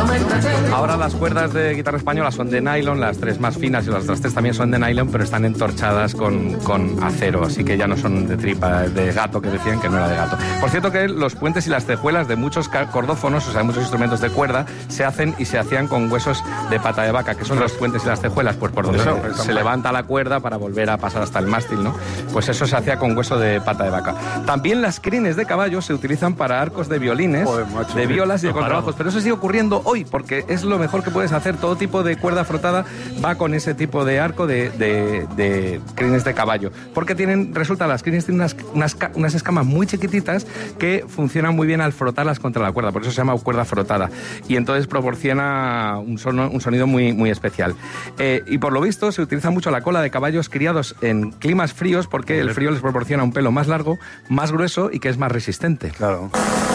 Ahora las cuerdas de guitarra española son de nylon, las tres más finas y las otras tres también son de nylon, pero están entorchadas con acero, así que ya no son de tripa, de gato, que decían que no era de gato. Por cierto que los puentes y las cejuelas de muchos cordófonos, o sea, muchos instrumentos de cuerda, se hacen y se hacían con huesos de pata de vaca. ¿Qué son los puentes y las cejuelas? Pues por donde se levanta la cuerda para volver a pasar hasta el mástil, ¿no? Pues eso se hacía con hueso de pata de vaca. También las crines de caballo se utilizan para arcos de violines, de violas y de contrabajos, pero eso sigue ocurriendo hoy, porque es lo mejor que puedes hacer. Todo tipo de cuerda frotada va con ese tipo de arco de crines de caballo, porque las crines tienen unas escamas muy chiquititas que funcionan muy bien al frotarlas contra la cuerda, por eso se llama cuerda frotada, y entonces proporciona un sonido muy, muy especial. Y por lo visto se utiliza mucho la cola de caballos criados en climas fríos, porque el frío les proporciona un pelo más largo, más grueso y que es más resistente. Claro.